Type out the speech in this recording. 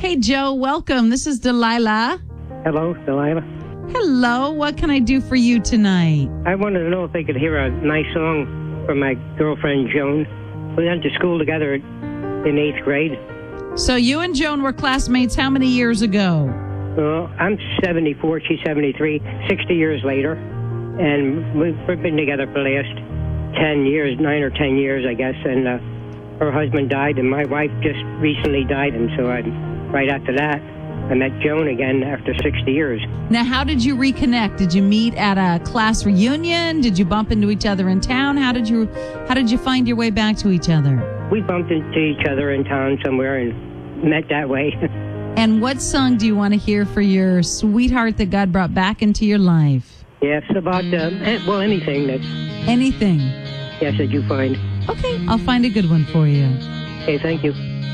Hey, Joe, welcome. This is Delilah. Hello, Delilah. Hello, what can I do for you tonight? I wanted to know if I could hear a nice song from my girlfriend, Joan. We went to school together in 8th grade. So you and Joan were classmates how many years ago? Well, I'm 74, she's 73, 60 years later. And we've been together for the last 10 years, 9 or 10 years, I guess. And her husband died, and my wife just recently died. And so right after that, I met Joan again after 60 years. Now, how did you reconnect? Did you meet at a class reunion? Did you bump into each other in town? How did you find your way back to each other? We bumped into each other in town somewhere and met that way. And what song do you want to hear for your sweetheart that God brought back into your life? Yeah, it's about, anything that's... Anything? Yes, that you find. Okay, I'll find a good one for you. Okay, thank you.